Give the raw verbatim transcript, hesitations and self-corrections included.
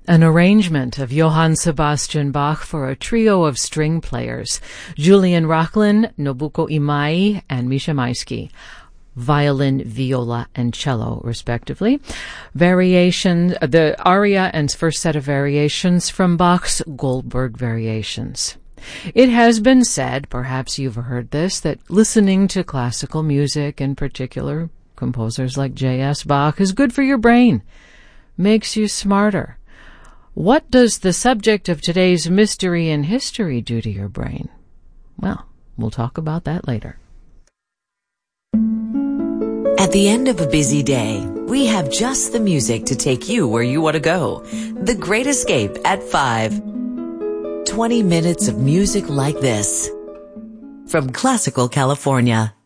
an arrangement of Johann Sebastian Bach for a trio of string players, Julian Rachlin, Nobuko Imai, and Misha Maisky. Violin, viola, and cello, respectively. Variation, the aria and first set of variations from Bach's Goldberg Variations. It has been said, perhaps you've heard this, that listening to classical music, in particular composers like J S. Bach, is good for your brain, makes you smarter. What does the subject of today's Mystery in History do to your brain? Well, we'll talk about that later. At the end of a busy day, we have just the music to take you where you want to go. The Great Escape at five. twenty minutes of music like this. From Classical California.